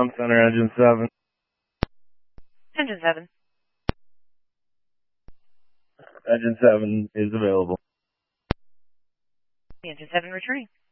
Comm Center, Engine 7. Engine 7. Engine 7 is available. Engine 7 returning.